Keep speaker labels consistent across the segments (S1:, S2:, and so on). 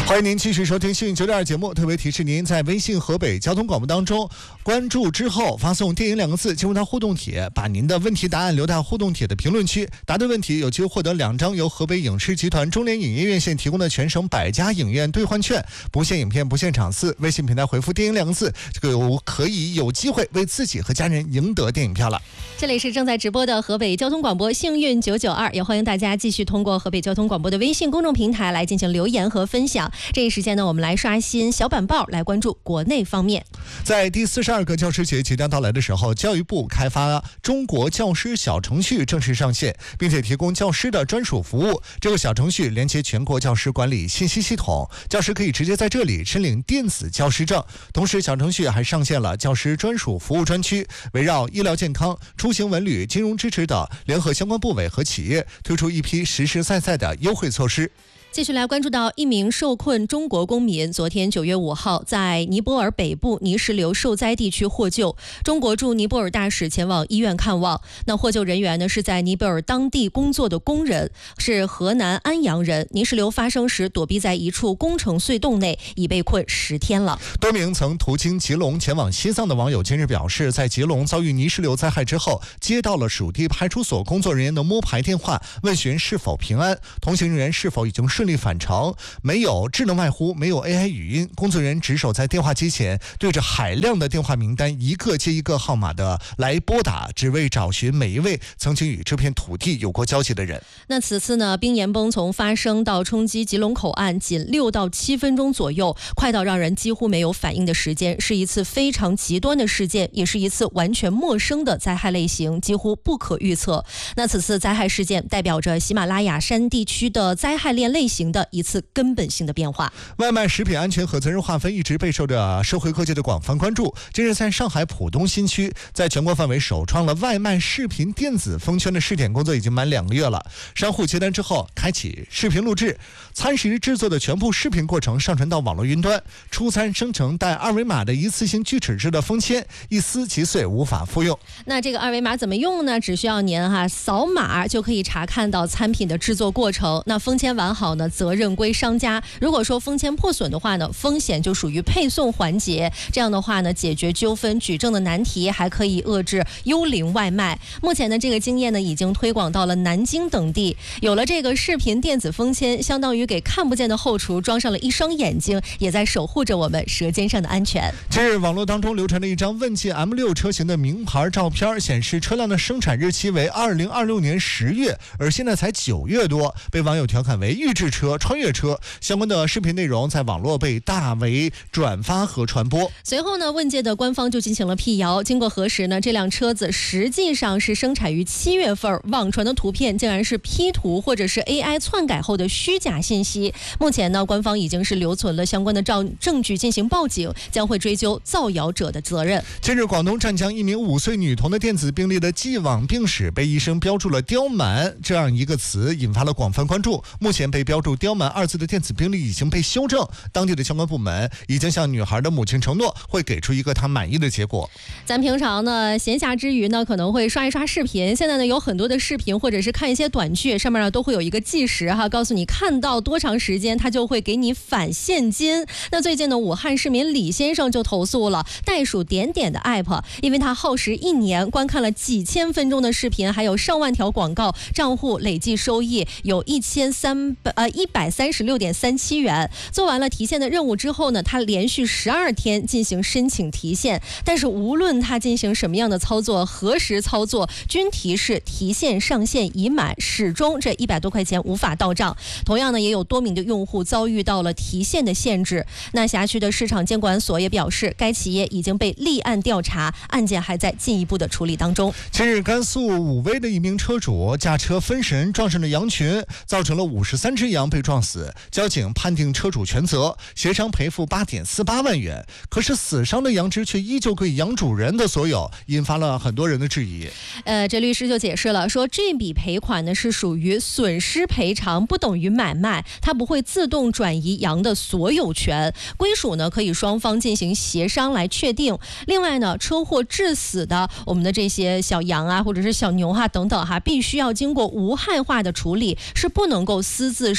S1: 欢迎您继续收听幸运9.2节目，特别提示您在微信河北交通广播当中关注之后发送电影2个字进入到互动帖，把您的问题答案留在互动帖的评论区，答对问题有机会获得2张由河北影视集团中联影业院线提供的全省100家影院兑换券，不限影片不限场次，微信平台回复电影2个字，这个可以有机会为自己和家人赢得电影票了。
S2: 这里是正在直播的河北交通广播幸运992，也欢迎大家继续通过河北交通广播的微信公众平台来进行留言和分享。这一时间呢，我们来刷新小板报，来关注国内方面。
S1: 在第42个教师节即将到来的时候，教育部开发中国教师小程序正式上线，并且提供教师的专属服务。这个小程序连接全国教师管理信息系统，教师可以直接在这里申领电子教师证。同时，小程序还上线了教师专属服务专区，围绕医疗健康、出行文旅、金融支持等，联合相关部委和企业推出一批实实在在的优惠措施。
S2: 继续来关注到一名受困中国公民，昨天9月5号在尼泊尔北部泥石流受灾地区获救，中国驻尼泊尔大使前往医院看望。那获救人员呢是在尼泊尔当地工作的工人，是河南安阳人。泥石流发生时躲避在一处工程隧洞内，已被困10天了。
S1: 多名曾途经吉隆前往西藏的网友近日表示，在吉隆遭遇泥石流灾害之后，接到了属地派出所工作人员的摸排电话，问询是否平安，同行人员是否已经顺利返程，没有智能外呼，没有 AI 语音，工作人员值守在电话机前，对着海量的电话名单一个接一个号码的来拨打，只为找寻每一位曾经与这片土地有过交集的人。
S2: 那此次呢，冰岩崩从发生到冲击吉隆口岸仅6到7分钟左右，快到让人几乎没有反应的时间，是一次非常极端的事件，也是一次完全陌生的灾害类型，几乎不可预测。那此次灾害事件代表着喜马拉雅山地区的灾害链类型的一次根本性的变化。
S1: 外卖食品安全和责任划分一直备受着社会各界的广泛关注。近日在上海浦东新区，在全国范围首创了外卖视频电子封圈的试点工作已经满2个月了。商户接单之后开启视频录制，餐食制作的全部视频过程上传到网络云端，出餐生成带2维码的一次性锯齿制的封签，一撕即碎，无法复用。
S2: 那这个2维码怎么用呢？只需要您扫码就可以查看到餐品的制作过程。那封签完好呢，责任归商家。如果说封签破损的话呢，风险就属于配送环节。这样的话呢，解决纠纷举证的难题，还可以遏制幽灵外卖。目前呢，这个经验呢已经推广到了南京等地。有了这个视频电子封签，相当于给看不见的后厨装上了一双眼睛，也在守护着我们舌尖上的安全。
S1: 近日网络当中流传了一张问界 M6 车型的名牌照片，显示车辆的生产日期为2026年10月，而现在才9月多，被网友调侃为预制车、穿越车。相关的视频内容在网络被大为转发和传播。
S2: 随后呢，问界的官方就进行了辟谣，经过核实呢，这辆车子实际上是生产于7月份，网传的图片竟然是 P 图或者是 AI 篡改后的虚假信息。目前呢，官方已经是留存了相关的证据进行报警，将会追究造谣者的责任。
S1: 近日，广东湛江一名5岁女童的电子病历的既往病史被医生标注了刁蛮这样一个词，引发了广泛关注。目前被标注刁蛮2字的电子病历已经被修正，当地的相关部门已经向女孩的母亲承诺会给出一个她满意的结果。
S2: 咱平常呢闲暇之余呢可能会刷一刷视频，现在呢有很多的视频或者是看一些短剧，上面呢都会有一个计时告诉你看到多长时间它就会给你返现金。那最近呢，武汉市民李先生就投诉了袋鼠点点的 app， 因为他耗时1年观看了几千分钟的视频，还有上万条广告，账户累计收益有136.37元。做完了提现的任务之后呢，他连续12天进行申请提现，但是无论他进行什么样的操作，何时操作，均提示提现上限已满，始终这100多块钱无法到账。同样呢，也有多名的用户遭遇到了提现的限制。那辖区的市场监管所也表示，该企业已经被立案调查，案件还在进一步的处理当中。
S1: 近日，甘肃武威的一名车主驾车分神撞上了羊群，造成了53只羊被撞死，交警判定车主全责，协商赔付8.48万元。可是死伤的羊只却依旧归羊主人的所有，引发了很多人的质疑。
S2: 这律师就解释了，说这笔赔款呢是属于损失赔偿，不等于买卖，它不会自动转移羊的所有权，归属呢可以双方进行协商来确定。另外呢，车祸致死的我们的这些小羊啊，或者是小牛等等必须要经过无害化的处理，是不能够私自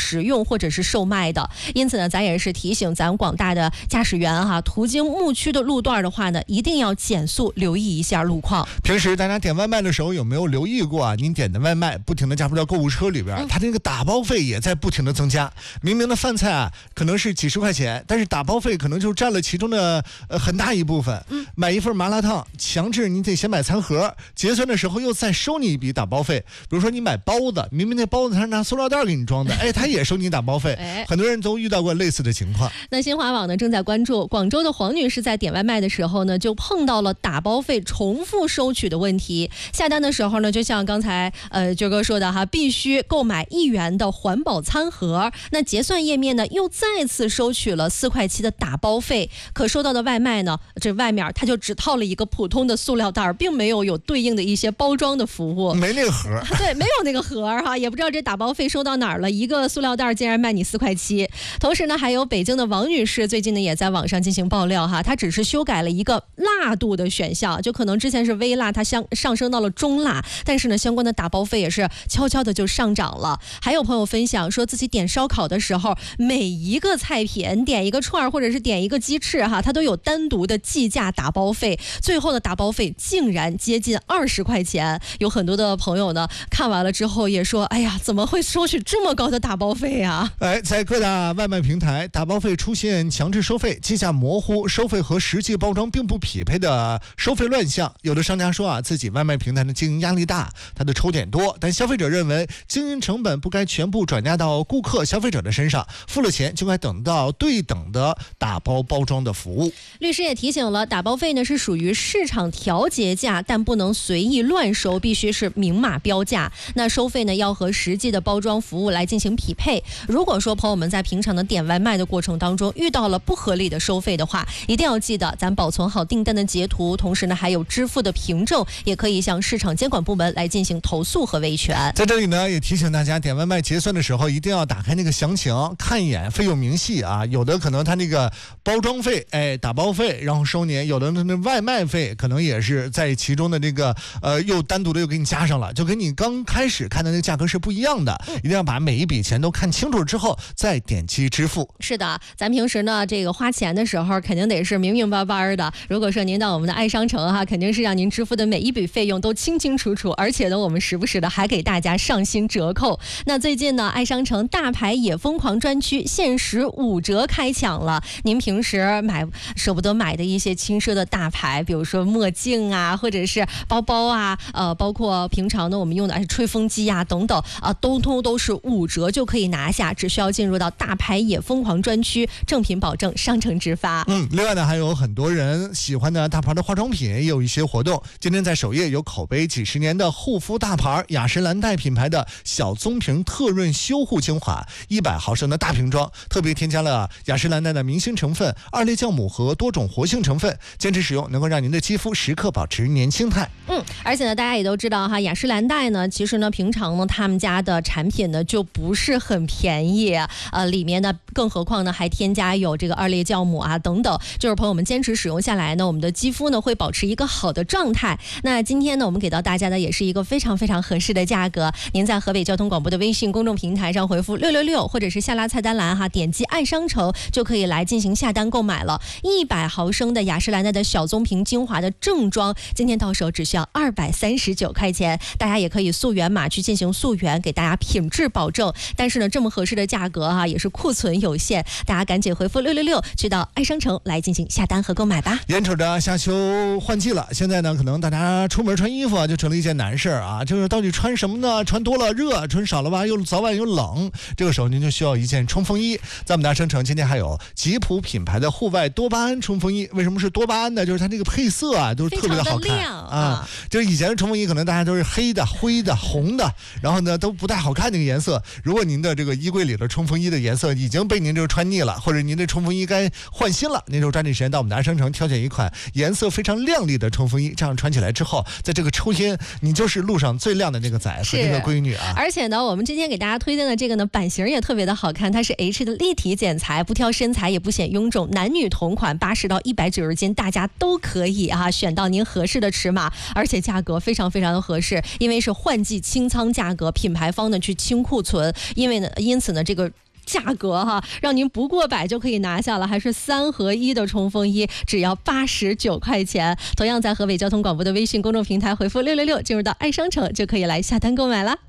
S2: 使用或者是售卖的。因此呢，咱也是提醒咱广大的驾驶员哈，途经牧区的路段的话呢，一定要减速，留意一下路况。
S1: 平时大家点外卖的时候有没有留意过啊？您点的外卖不停的加入到购物车里边，它这个打包费也在不停的增加。明明的饭菜啊可能是几十块钱，但是打包费可能就占了其中的很大一部分。买一份麻辣烫，强制你得先买餐盒，结算的时候又再收你一笔打包费。比如说你买包子，明明那包子他是拿塑料袋给你装的，他也收你打包费。很多人都遇到过类似的情况。
S2: 那新华网呢正在关注广州的黄女士在点外卖的时候呢，就碰到了打包费重复收取的问题。下单的时候呢，就像刚才娟哥说的哈，必须购买1元的环保餐盒。那结算页面呢，又再次收取了4.7块的打包费。可收到的外卖呢，这外面它就只套了一个普通的塑料袋，并没有对应的一些包装的服务，
S1: 没那个盒。
S2: 对，没有那个盒哈，也不知道这打包费收到哪儿了。一个塑料袋竟然卖你4.7块。同时呢，还有北京的王女士最近呢也在网上进行爆料哈，她只是修改了一个辣度的选项，就可能之前是微辣，它上升到了中辣，但是呢相关的打包费也是悄悄的就上涨了。还有朋友分享说自己点烧烤的时候，每一个菜品点一个串或者是点一个鸡翅哈，它都有单独的计价打包费，最后的打包费竟然接近20块钱。有很多的朋友呢看完了之后也说，哎呀，怎么会收取这么高的打包费啊？
S1: 在各大外卖平台，打包费出现强制收费、计价模糊、收费和实际包装并不匹配的收费乱象。有的商家说啊，自己外卖平台的经营压力大，他的抽点多，但消费者认为经营成本不该全部转嫁到顾客消费者的身上，付了钱就该等到对等的打包包装的服务。
S2: 律师也提醒了，打包费呢是属于市场调节价，但不能随意乱收，必须是明码标价。那收费呢要和实际的包装服务来进行匹配。如果说朋友们在平常的点外卖的过程当中遇到了不合理的收费的话，一定要记得咱保存好订单的截图，同时呢还有支付的凭证，也可以向市场监管部门来进行投诉和维权。
S1: 在这里呢也提醒大家，点外卖结算的时候一定要打开那个详情，看一眼费用明细啊。有的可能他那个包装费打包费然后收您，有的那外卖费可能也是在其中的这个又单独的又给你加上了，就跟你刚开始看的那个价格是不一样的。一定要把每一笔钱都看清楚之后再点击支付。
S2: 是的，咱平时呢这个花钱的时候肯定得是明明白白的。如果说您到我们的爱商城哈，肯定是让您支付的每一笔费用都清清楚楚，而且呢我们时不时的还给大家上新折扣。那最近呢爱商城大牌也疯狂专区限时5折开抢了。您平时舍不得买的一些轻奢的大牌，比如说墨镜啊，或者是包包啊，包括平常呢我们用的吹风机啊等等啊，都是5折就可以拿下，只需要进入到大牌也疯狂专区，正品保证，商城直发。
S1: 另外呢还有很多人喜欢的大牌的化妆品也有一些活动。今天在首页有口碑几十年的护肤大牌雅诗兰黛品牌的小棕瓶特润修护精华100毫升的大瓶装，特别添加了雅诗兰黛的明星成分2类酵母和多种活性成分，坚持使用能够让您的肌肤时刻保持年轻态。
S2: 而且呢大家也都知道哈，雅诗兰黛呢其实呢平常呢他们家的产品呢就不是很便宜，里面呢更何况呢还添加有这个2类酵母啊等等，就是朋友们坚持使用下来呢，我们的肌肤呢会保持一个好的状态。那今天呢我们给到大家的也是一个非常非常合适的价格，您在河北交通广播的微信公众平台上回复666，或者是下拉菜单栏哈，点击爱商城就可以来进行下单购买了。100毫升的雅诗兰黛的小棕瓶精华的正装，今天到手只需要239块钱，大家也可以溯源码去进行溯源，给大家品质保证。但是呢这么合适的价格哈，也是库存有限，大家赶紧回复666去到爱商城来进行下单和购买吧。
S1: 眼瞅着夏秋换季了，现在呢可能大家出门穿衣服就成了一件难事啊，就是到底穿什么呢？穿多了热，穿少了吧又早晚又冷，这个时候您就需要一件冲锋衣。在我们大商城今天还有吉普品牌的户外多巴胺冲锋衣。为什么是多巴胺呢？就是它这个配色啊都是特别的好看啊。就是以前的冲锋衣可能大家都是黑的、灰的、红的，然后呢都不太好看这个颜色。如果您的这个衣柜里的冲锋衣的颜色已经被您这个穿腻了，或者您的冲锋衣该换新了，您就抓紧时间到我们的大商城挑选一款颜色非常亮丽的冲锋衣，这样穿起来之后，在这个秋天你就是路上最亮的那个仔和那个闺女啊。
S2: 而且呢我们今天给大家推荐的这个呢版型也特别的好看，它是 H 的立体剪裁，不挑身材也不显臃肿，男女同款，80到190斤大家都可以选到您合适的尺码，而且价格非常非常的合适，因为是换季清仓价格，品牌方呢去清库存，因为因此呢，这个价格哈，让您不过百就可以拿下了，还是3合1的冲锋衣，只要89块钱。同样在河北交通广播的微信公众平台回复666，进入到爱商城就可以来下单购买了。